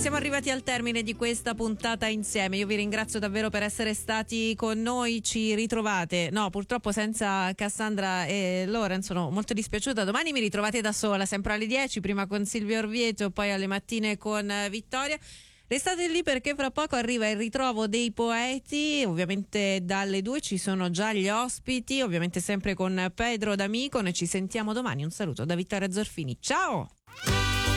siamo arrivati al termine di questa puntata insieme. Io vi ringrazio davvero per essere stati con noi. Ci ritrovate, no, purtroppo senza Cassandra e Lorenzo, sono molto dispiaciuta. Domani mi ritrovate da sola, sempre alle 10, prima con Silvio Orvieto, poi alle mattine con Vittoria. Restate lì perché fra poco arriva il ritrovo dei poeti, ovviamente dalle 2 ci sono già gli ospiti, ovviamente sempre con Pedro D'Amico. Noi ci sentiamo domani. Un saluto da Vittoria Zorfini, ciao!